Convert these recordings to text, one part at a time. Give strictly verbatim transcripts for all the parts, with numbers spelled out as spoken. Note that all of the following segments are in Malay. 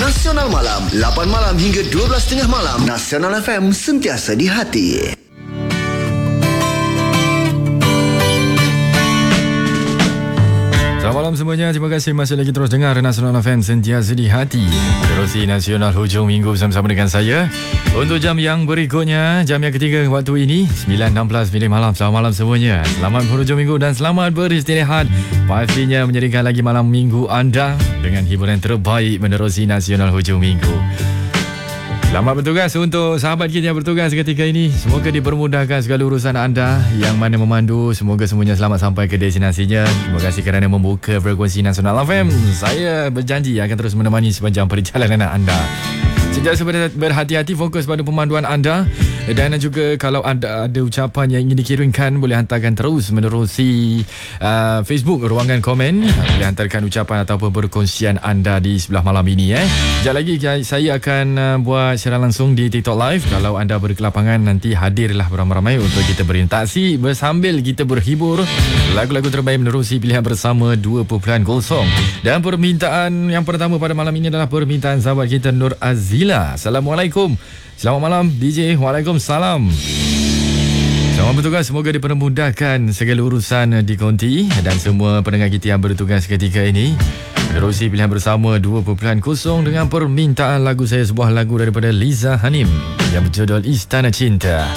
Nasional Malam, lapan malam hingga dua belas tiga puluh malam. Nasional F M, sentiasa di hati. Selamat malam semuanya. Terima kasih masih lagi terus dengar Nasional F M, sentiasa di hati. Terusi Nasional hujung minggu bersama-sama dengan saya. Untuk jam yang berikutnya, jam yang ketiga waktu ini, sembilan enam belas minit malam. Selamat malam semuanya. Selamat berhujung minggu dan selamat beristirahat. Pastinya menjadikan lagi malam minggu anda dengan hiburan terbaik menerusi Nasional hujung minggu. Selamat bertugas untuk sahabat kita yang bertugas ketika ini. Semoga dipermudahkan segala urusan anda yang mana memandu. Semoga semuanya selamat sampai ke destinasinya. Terima kasih kerana membuka frekuensi Nasional F M. Saya berjanji akan terus menemani sepanjang perjalanan anda. Sentiasa berhati-hati, fokus pada pemanduan anda. Dan juga kalau anda ada ucapan yang ingin dikirimkan, boleh hantarkan terus menerusi uh, Facebook ruangan komen. Boleh hantarkan ucapan ataupun perkongsian anda di sebelah malam ini. Eh. Sekejap lagi saya akan uh, buat siaran langsung di TikTok Live. Kalau anda berkelapangan, nanti hadirlah beramai-ramai untuk kita berinteraksi bersambil kita berhibur. Lagu-lagu terbaik menerusi pilihan bersama dua perpuluhan kosong. Dan permintaan yang pertama pada malam ini adalah permintaan sahabat kita Nur Azila. Assalamualaikum. Selamat malam D J. Waalaikumsalam. Selamat bertugas. Semoga dipermudahkan segala urusan di konti. Dan semua pendengar kita yang bertugas ketika ini menerusi pilihan bersama dua perpuluhan kosong dengan permintaan lagu saya, sebuah lagu daripada Liza Hanim yang berjudul Istana Cinta.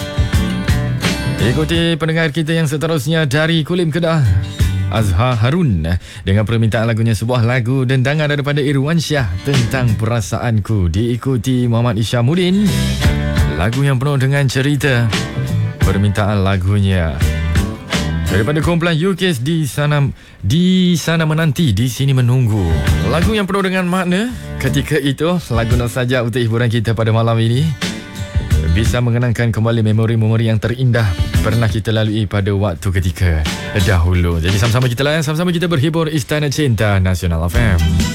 Ikuti pendengar kita yang seterusnya dari Kulim Kedah, Azhar Harun dengan permintaan lagunya, sebuah lagu dendangan daripada Irwansyah, Tentang Perasaanku. Diikuti Muhammad Isyamuddin, lagu yang penuh dengan cerita. Permintaan lagunya daripada kumpulan U K S, di sana di sana menanti, di sini menunggu. Lagu yang penuh dengan makna. Ketika itu lagu nostalgia untuk hiburan kita pada malam ini, bisa mengenangkan kembali memori-memori yang terindah pernah kita lalui pada waktu ketika dahulu. Jadi sama-sama kita layan, sama-sama kita berhibur. Istana Cinta, Nasional F M.